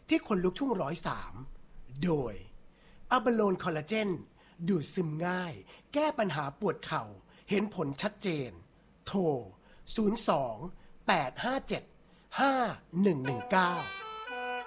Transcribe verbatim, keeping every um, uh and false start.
ที่คนลุกทุ่งร้อยสามโดยอะบาโลนคอลลาเจนดูดซึมง่ายแก้ปัญหาปวดเข่าเห็นผลชัดเจนโทรศูนย์ สอง แปด ห้า เจ็ด ห้า หนึ่ง หนึ่ง เก้า